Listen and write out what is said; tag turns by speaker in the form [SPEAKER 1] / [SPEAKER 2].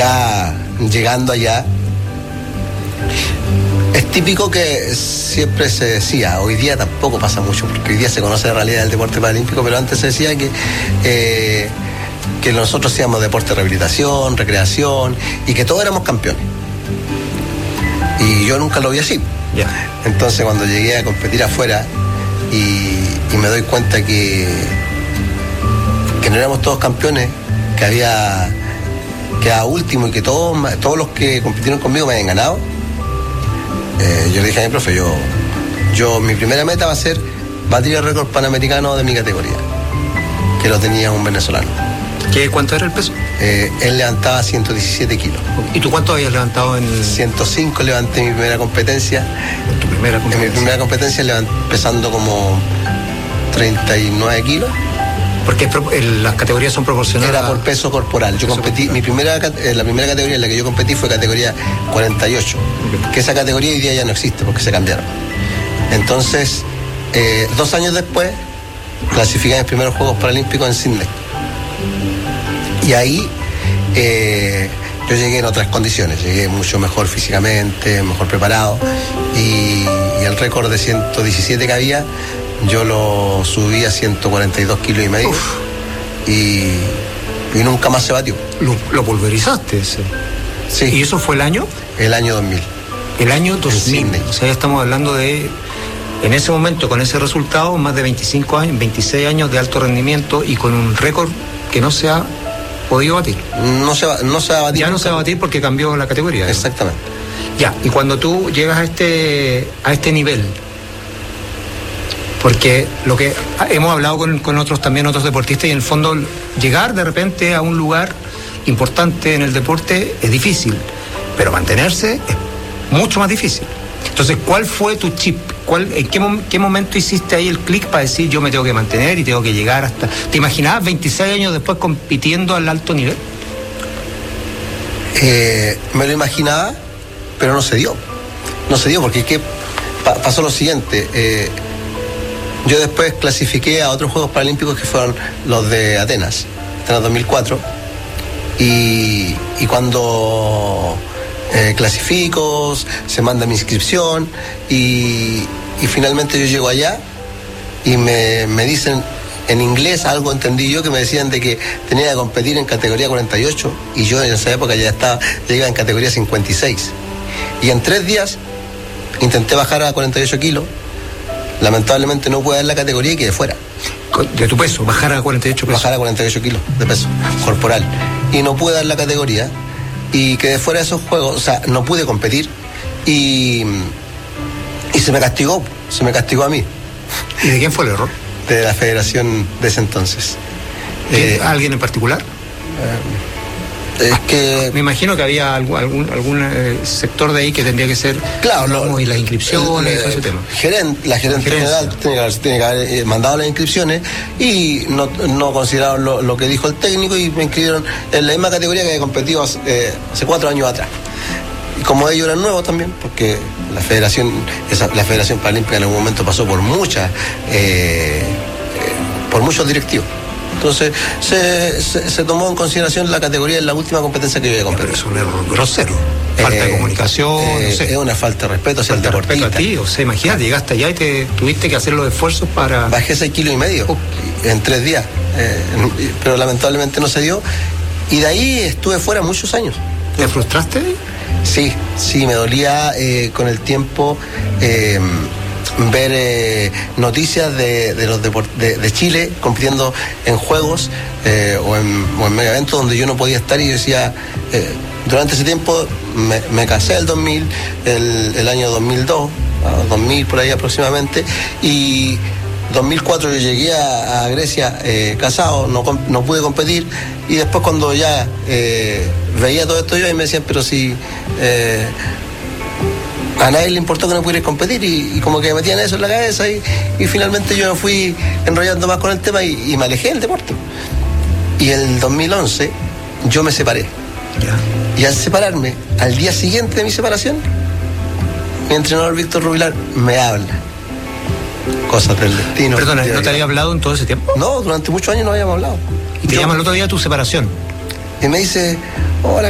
[SPEAKER 1] ya llegando allá, es típico que siempre se decía, hoy día tampoco pasa mucho, porque hoy día se conoce la realidad del deporte paralímpico, pero antes se decía que nosotros hacíamos deporte de rehabilitación, recreación, y que todos éramos campeones. Y yo nunca lo vi así.
[SPEAKER 2] Yeah.
[SPEAKER 1] Entonces cuando llegué a competir afuera y me doy cuenta que no éramos todos campeones, que había quedado último y que todos los que compitieron conmigo me habían ganado, yo le dije a mi profe, mi primera meta va a ser batir el récord panamericano de mi categoría, que lo tenía un venezolano.
[SPEAKER 2] ¿Cuánto era el peso?
[SPEAKER 1] Él levantaba 117 kilos.
[SPEAKER 2] ¿Y tú cuánto habías levantado en...?
[SPEAKER 1] 105 levanté en mi primera competencia.
[SPEAKER 2] ¿Tu primera competencia?
[SPEAKER 1] En mi primera competencia pesando como 39 kilos.
[SPEAKER 2] Porque las categorías son proporcionales.
[SPEAKER 1] Era por peso corporal. Yo competí, la primera categoría en la que yo competí fue categoría 48, que esa categoría hoy día ya no existe porque se cambiaron. Entonces, 2 años después, clasificé en mis primeros Juegos Paralímpicos en Sydney. Y ahí yo llegué en otras condiciones, llegué mucho mejor físicamente, mejor preparado, y el récord de 117 que había, yo lo subí a 142 kilos y medio. Y nunca más se batió.
[SPEAKER 2] ¿Lo pulverizaste ese?
[SPEAKER 1] Sí.
[SPEAKER 2] ¿Y eso fue el año?
[SPEAKER 1] El año 2000.
[SPEAKER 2] El año 2000. O sea, ya estamos hablando de, en ese momento, con ese resultado, más de 25 años, 26 años de alto rendimiento y con un récord que no se ha podido batir.
[SPEAKER 1] No se va a batir.
[SPEAKER 2] Ya no se va a batir porque cambió la categoría.
[SPEAKER 1] Exactamente.
[SPEAKER 2] Ya, y cuando tú llegas a este nivel, porque lo que hemos hablado con otros deportistas, y en el fondo llegar de repente a un lugar importante en el deporte es difícil, pero mantenerse es mucho más difícil. Entonces, ¿cuál fue tu chip? ¿En qué momento hiciste ahí el clic para decir yo me tengo que mantener y tengo que llegar hasta... ¿Te imaginabas 26 años después compitiendo al alto nivel?
[SPEAKER 1] Me lo imaginaba, pero no se dio. No se dio porque pasó lo siguiente. Yo después clasifiqué a otros Juegos Paralímpicos que fueron los de Atenas 2004, y cuando clasifico, se manda mi inscripción y finalmente yo llego allá y me dicen en inglés, algo entendí yo, que me decían de que tenía que competir en categoría 48, y yo en esa época ya iba en categoría 56, y en 3 días intenté bajar a 48 kilos. Lamentablemente no pude dar la categoría y quedé fuera.
[SPEAKER 2] ¿De tu peso? ¿Bajar a 48 pesos?
[SPEAKER 1] Bajar a 48 kilos de peso corporal. Y no pude dar la categoría y quedé fuera de esos juegos. O sea, no pude competir y se me castigó a mí.
[SPEAKER 2] ¿Y de quién fue el error?
[SPEAKER 1] De la federación de ese entonces.
[SPEAKER 2] ¿Alguien en particular?
[SPEAKER 1] Es que...
[SPEAKER 2] Me imagino que había algún sector de ahí que tendría que ser...
[SPEAKER 1] Claro,
[SPEAKER 2] y las inscripciones y todo ese tema.
[SPEAKER 1] La gerente general tiene que haber mandado las inscripciones y no consideraron lo que dijo el técnico y me inscribieron en la misma categoría que había competido hace 4 años atrás. Y como ellos eran nuevos también, porque la Federación Paralímpica en algún momento pasó por muchos directivos. Entonces se tomó en consideración la categoría en la última competencia que yo había competido.
[SPEAKER 2] Pero es un error grosero. Falta de comunicación, no sé.
[SPEAKER 1] Es una falta de respeto hacia el deportista.
[SPEAKER 2] Respeto a ti, o sea, imagínate, llegaste allá y tuviste que hacer los esfuerzos para...
[SPEAKER 1] Bajé 6 kilos y medio en 3 días, pero lamentablemente no se dio, y de ahí estuve fuera muchos años.
[SPEAKER 2] ¿Te frustraste?
[SPEAKER 1] Sí, me dolía con el tiempo ver noticias de Chile compitiendo en juegos o en mega eventos donde yo no podía estar, y yo decía, durante ese tiempo me casé el 2000, el año 2002, 2000 por ahí aproximadamente, y 2004 yo llegué a Grecia casado, no pude competir, y después cuando ya veía todo esto yo, y me decían, pero si a nadie le importó que no pudieras competir, y como que me metían eso en la cabeza, y finalmente yo me fui enrollando más con el tema y me alejé del deporte. Y el 2011 yo me separé. Y al separarme, al día siguiente de mi separación, mi entrenador Víctor Rubilar me habla. Cosas del destino.
[SPEAKER 2] Perdona, ¿no te había hablado en todo ese tiempo?
[SPEAKER 1] No, durante muchos años no habíamos hablado.
[SPEAKER 2] Y te llama el otro día tu separación.
[SPEAKER 1] Y me dice, hola,